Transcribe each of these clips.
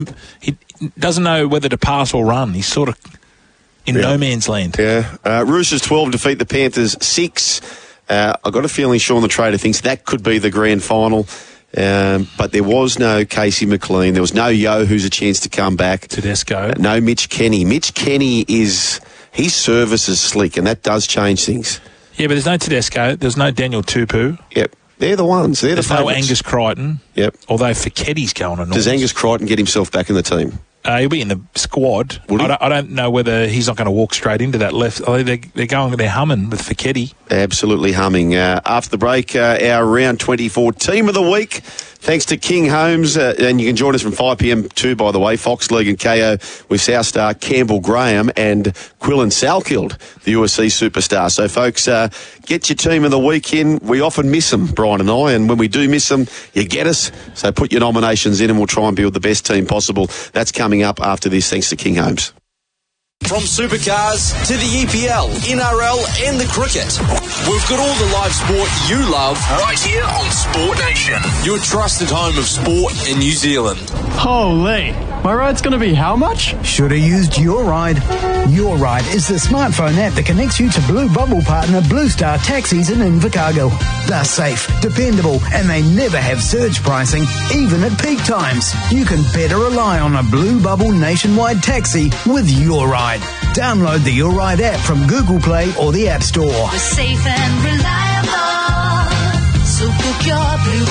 he doesn't know whether to pass or run. He's sort of in no man's land. Yeah. Roosters 12 defeat the Panthers 6. I've got a feeling Sean the Trader thinks that could be the grand final. But there was no Casey McLean. There was no Yo, who's a chance to come back. Tedesco. No Mitch Kenny. Mitch Kenny his service is slick, and that does change things. Yeah, but there's no Tedesco. There's no Daniel Tupu. Yep. They're the ones. They're there's the favourites. no Angus Crichton. Yep. Although Ficketti's going on. Does Angus Crichton get himself back in the team? He'll be in the squad. Would he? I don't know whether he's not going to walk straight into that left. They're humming with Ficketty. Absolutely humming. After the break, our round 24 team of the week. Thanks to King Homes, and you can join us from 5 p.m. too, by the way, Fox League and KO with South Star Campbell Graham and Quillan Salkild, the USC superstar. So, folks, get your team of the week in. We often miss them, Brian and I, and when we do miss them, you get us. So put your nominations in and we'll try and build the best team possible. That's coming up after this, thanks to King Homes. From supercars to the EPL, NRL and the cricket, we've got all the live sport you love right here on Sport Nation, your trusted home of sport in New Zealand. Holy, my ride's going to be how much? Should have used Your Ride. Your Ride is the smartphone app that connects you to Blue Bubble partner Blue Star Taxis in Invercargill. They're safe, dependable, and they never have surge pricing, even at peak times. You can better rely on a Blue Bubble nationwide taxi with Your Ride. Download the Your Ride app from Google Play or the App Store. We're safe and reliable, so book your Blue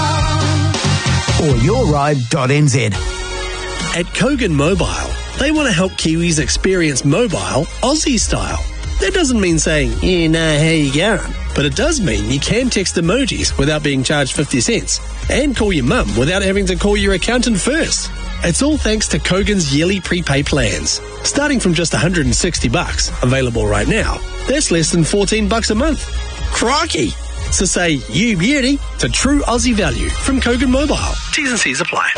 Bubble. Or yourride.nz. At Kogan Mobile, they want to help Kiwis experience mobile Aussie style. That doesn't mean saying, yeah, nah, how you going? But it does mean you can text emojis without being charged 50 cents and call your mum without having to call your accountant first. It's all thanks to Kogan's yearly prepay plans. Starting from just $160, available right now, that's less than $14 a month. Crikey! So say you beauty to true Aussie value from Kogan Mobile. T's and C's apply.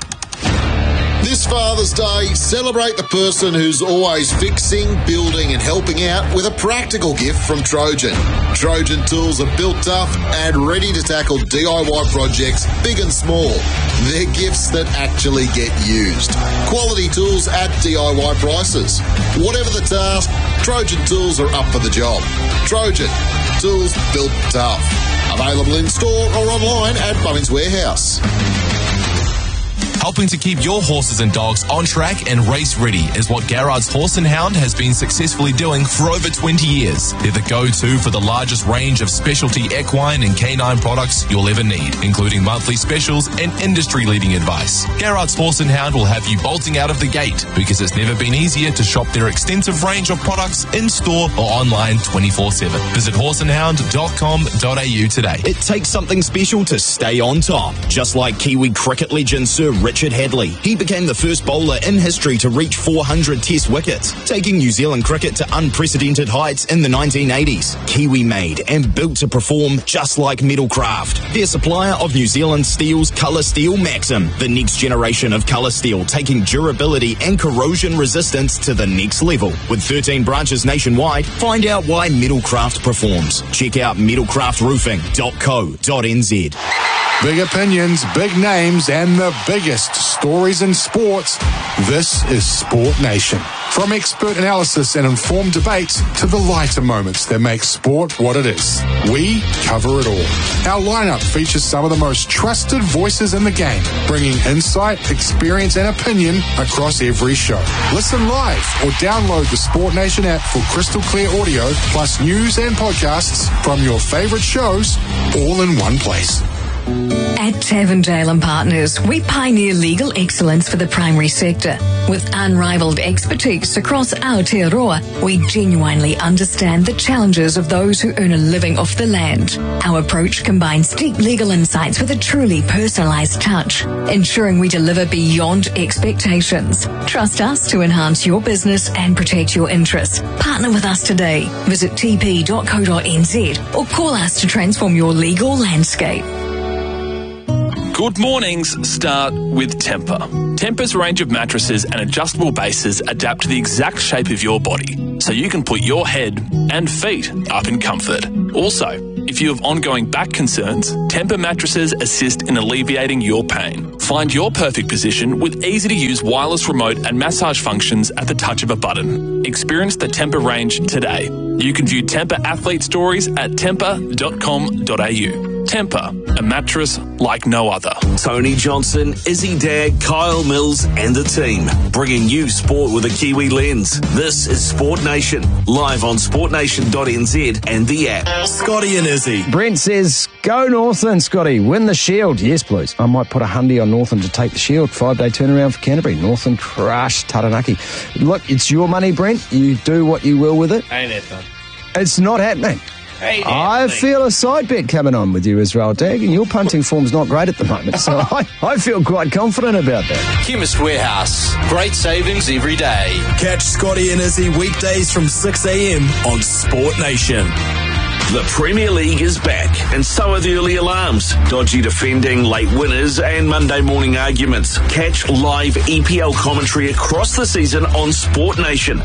This Father's Day, celebrate the person who's always fixing, building and helping out with a practical gift from Trojan. Trojan tools are built tough and ready to tackle DIY projects big and small. They're gifts that actually get used. Quality tools at DIY prices. Whatever the task, Trojan tools are up for the job. Trojan, tools built tough. Available in store or online at Bunnings Warehouse. Helping to keep your horses and dogs on track and race ready is what Garrard's Horse and Hound has been successfully doing for over 20 years. They're the go-to for the largest range of specialty equine and canine products you'll ever need, including monthly specials and industry-leading advice. Garrard's Horse and Hound will have you bolting out of the gate because it's never been easier to shop their extensive range of products in-store or online 24/7. Visit horseandhound.com.au today. It takes something special to stay on top, just like Kiwi cricket legend Sir Richard Hadley. He became the first bowler in history to reach 400 test wickets, taking New Zealand cricket to unprecedented heights in the 1980s. Kiwi made and built to perform just like Metalcraft. Their supplier of New Zealand Steel's Colour Steel Maxim, the next generation of colour steel, taking durability and corrosion resistance to the next level. With 13 branches nationwide, find out why Metalcraft performs. Check out metalcraftroofing.co.nz. Big opinions, big names, and the biggest stories in sports. This is Sport Nation. From expert analysis and informed debates to the lighter moments that make sport what it is, we cover it all. Our lineup features some of the most trusted voices in the game, bringing insight, experience, and opinion across every show. Listen live or download the Sport Nation app for crystal clear audio, plus news and podcasts from your favorite shows, all in one place. At Tavendale & Partners, we pioneer legal excellence for the primary sector. With unrivaled expertise across Aotearoa, we genuinely understand the challenges of those who earn a living off the land. Our approach combines deep legal insights with a truly personalised touch, ensuring we deliver beyond expectations. Trust us to enhance your business and protect your interests. Partner with us today. Visit tp.co.nz or call us to transform your legal landscape. Good mornings start with Tempur. Tempur's range of mattresses and adjustable bases adapt to the exact shape of your body, so you can put your head and feet up in comfort. Also, if you have ongoing back concerns, Tempur mattresses assist in alleviating your pain. Find your perfect position with easy-to-use wireless remote and massage functions at the touch of a button. Experience the Tempur range today. You can view Tempur athlete stories at tempur.com.au. Tempur, a mattress like no other. Tony Johnson, Izzy Dagg, Kyle Mills and the team, bringing you sport with a Kiwi lens. This is Sport Nation, live on sportnation.nz and the app. Scotty and Izzy. Brent says, go Northland, Scotty. Win the Shield. Yes, please. I might put a $100 on Northland to take the Shield. 5-day turnaround for Canterbury. Northland crush Taranaki. Look, it's your money, Brent. You do what you will with it. Ain't happening. It's not happening. I feel a side bet coming on with you, Israel Dagg, and your punting form's not great at the moment, so I feel quite confident about that. Chemist Warehouse. Great savings every day. Catch Scotty and Izzy weekdays from 6 a.m. on Sport Nation. The Premier League is back, and so are the early alarms, dodgy defending, late winners, and Monday morning arguments. Catch live EPL commentary across the season on Sport Nation.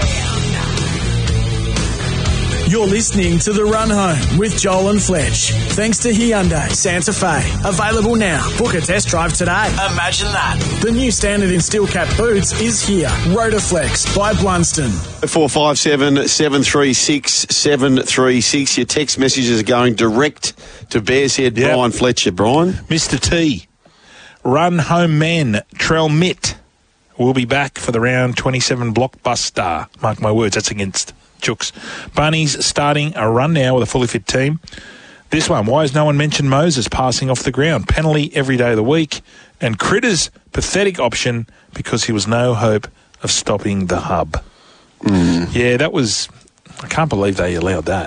You're listening to The Run Home with Joel and Fletch. Thanks to Hyundai Santa Fe. Available now. Book a test drive today. Imagine that. The new standard in steel cap boots is here. Rotaflex by Blunston. 457 736 736. Your text messages are going direct to Bears Head. Yep. Brian Fletcher. Brian? Mr. T. Run home man. Trell Mitt will be back for the round 27 blockbuster. Mark my words, that's against Chooks. Bunnies starting a run now with a fully fit team. This one, why has no one mentioned Moses passing off the ground? Penalty every day of the week. And Critter's pathetic option because he was no hope of stopping the hub. Yeah, that was... I can't believe they allowed that.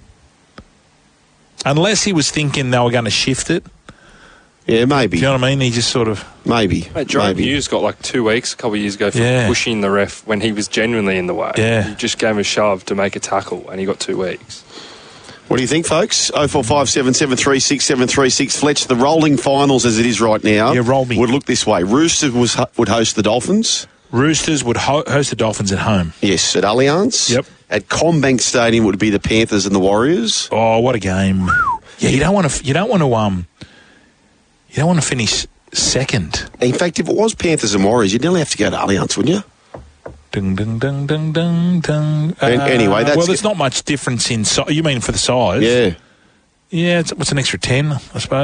Unless he was thinking they were going to shift it. Yeah, maybe. Do you know what I mean? He just sort of... Maybe. Mate, Jerome Hughes got like 2 weeks a couple of years ago for pushing the ref when he was genuinely in the way. Yeah. He just gave him a shove to make a tackle and he got 2 weeks. What do you think, folks? 0457 736 736. Fletch, the rolling finals as it is right now would look this way. Roosters would host the Dolphins. Roosters would host the Dolphins at home. Yes, at Allianz. Yep. At CommBank Stadium would be the Panthers and the Warriors. Oh, what a game! Yeah, you don't want to finish second. In fact, if it was Panthers and Warriors, you'd nearly have to go to Allianz, wouldn't you? Ding, ding, ding, ding, ding, ding. Anyway, that's... Well, there's not much difference in size. You mean for the size? Yeah. Yeah, what's an extra 10, I suppose?